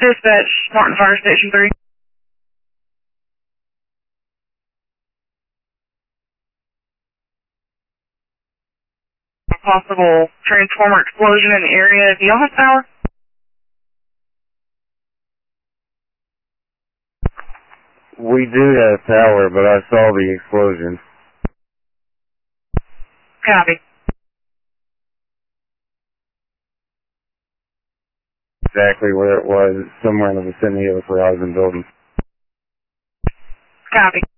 Dispatch, Martin Fire Station 3. Possible transformer explosion in the area. Do y'all have power? We do have power, but I saw the explosion. Copy. Exactly where it was, somewhere in the vicinity of the Verizon building. Copy.